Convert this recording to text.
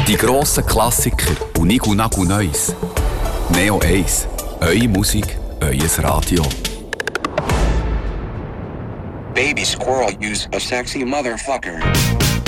Die grossen Klassiker und Nigu Nagu Neues. Neo 1. Eure Musik, euer Radio. Baby squirrel, use a sexy motherfucker.